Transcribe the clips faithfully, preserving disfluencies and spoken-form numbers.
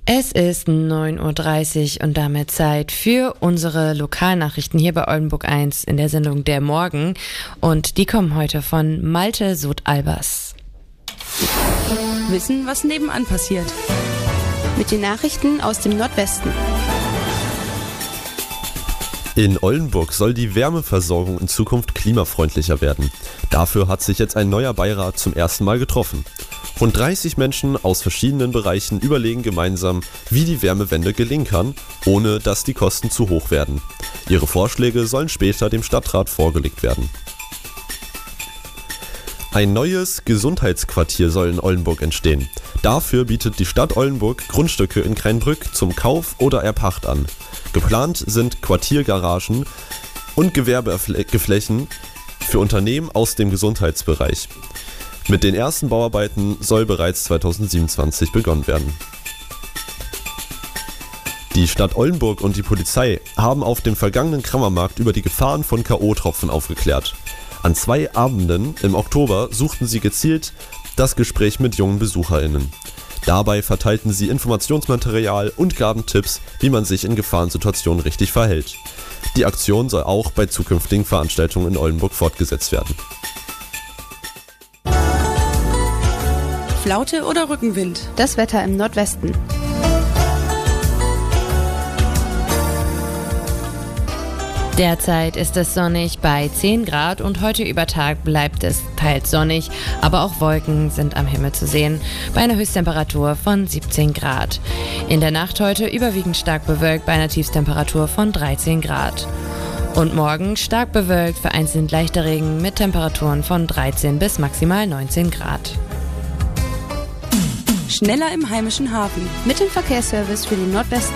Es ist neun Uhr dreißig und damit Zeit für unsere Lokalnachrichten hier bei Oldenburg eins in der Sendung Der Morgen. Und die kommen heute von Malte Soth-Albers. Wissen, was nebenan passiert. Mit den Nachrichten aus dem Nordwesten. In Oldenburg soll die Wärmeversorgung in Zukunft klimafreundlicher werden. Dafür hat sich jetzt ein neuer Beirat zum ersten Mal getroffen. Rund dreißig Menschen aus verschiedenen Bereichen überlegen gemeinsam, wie die Wärmewende gelingen kann, ohne dass die Kosten zu hoch werden. Ihre Vorschläge sollen später dem Stadtrat vorgelegt werden. Ein neues Gesundheitsquartier soll in Oldenburg entstehen. Dafür bietet die Stadt Oldenburg Grundstücke in Kreinbrück zum Kauf oder Erpacht an. Geplant sind Quartiergaragen und Gewerbeflächen für Unternehmen aus dem Gesundheitsbereich. Mit den ersten Bauarbeiten soll bereits zweitausendsiebenundzwanzig begonnen werden. Die Stadt Oldenburg und die Polizei haben auf dem vergangenen Kramermarkt über die Gefahren von K O-Tropfen aufgeklärt. An zwei Abenden im Oktober suchten sie gezielt das Gespräch mit jungen BesucherInnen. Dabei verteilten sie Informationsmaterial und gaben Tipps, wie man sich in Gefahrensituationen richtig verhält. Die Aktion soll auch bei zukünftigen Veranstaltungen in Oldenburg fortgesetzt werden. Flaute oder Rückenwind? Das Wetter im Nordwesten. Derzeit ist es sonnig bei zehn Grad und heute über Tag bleibt es teils sonnig, aber auch Wolken sind am Himmel zu sehen, bei einer Höchsttemperatur von siebzehn Grad. In der Nacht heute überwiegend stark bewölkt bei einer Tiefstemperatur von dreizehn Grad. Und morgen stark bewölkt, vereinzelt leichter Regen mit Temperaturen von dreizehn bis maximal neunzehn Grad. Schneller im heimischen Hafen. Mit dem Verkehrsservice für den Nordwesten.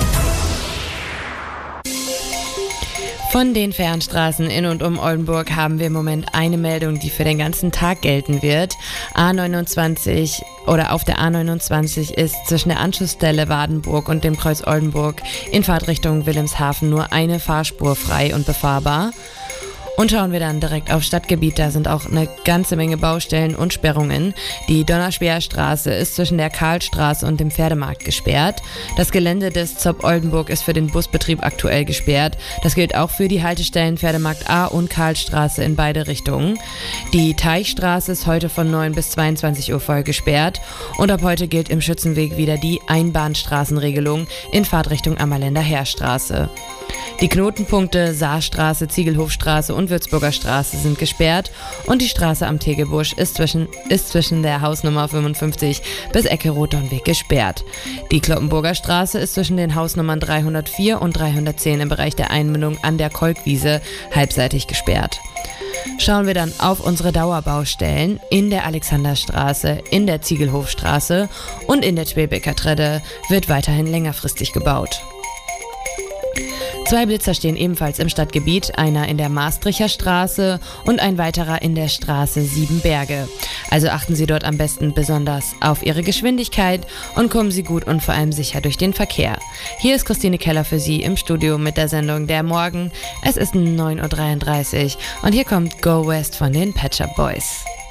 Von den Fernstraßen in und um Oldenburg haben wir im Moment eine Meldung, die für den ganzen Tag gelten wird. A neunundzwanzig oder auf der A neunundzwanzig ist zwischen der Anschlussstelle Wadenburg und dem Kreuz Oldenburg in Fahrtrichtung Wilhelmshaven nur eine Fahrspur frei und befahrbar. Und schauen wir dann direkt auf Stadtgebiet, da sind auch eine ganze Menge Baustellen und Sperrungen. Die Donnerspeerstraße ist zwischen der Karlstraße und dem Pferdemarkt gesperrt. Das Gelände des Zopp Oldenburg ist für den Busbetrieb aktuell gesperrt. Das gilt auch für die Haltestellen Pferdemarkt A und Karlstraße in beide Richtungen. Die Teichstraße ist heute von neun bis zweiundzwanzig Uhr voll gesperrt. Und ab heute gilt im Schützenweg wieder die Einbahnstraßenregelung in Fahrtrichtung Ammerländer Heerstraße. Die Knotenpunkte Saarstraße, Ziegelhofstraße und Würzburger Straße sind gesperrt und die Straße am Tegelbusch ist zwischen, ist zwischen der Hausnummer fünfundfünfzig bis Ecke Rotdornweg gesperrt. Die Kloppenburger Straße ist zwischen den Hausnummern dreihundertvier und dreihundertzehn im Bereich der Einmündung an der Kolkwiese halbseitig gesperrt. Schauen wir dann auf unsere Dauerbaustellen in der Alexanderstraße, in der Ziegelhofstraße und in der Twebeker Tredde wird weiterhin längerfristig gebaut. Zwei Blitzer stehen ebenfalls im Stadtgebiet, einer in der Maastrichter Straße und ein weiterer in der Straße Siebenberge. Also achten Sie dort am besten besonders auf Ihre Geschwindigkeit und kommen Sie gut und vor allem sicher durch den Verkehr. Hier ist Christine Keller für Sie im Studio mit der Sendung Der Morgen. Es ist neun Uhr dreiunddreißig und hier kommt Go West von den Pet Shop Boys.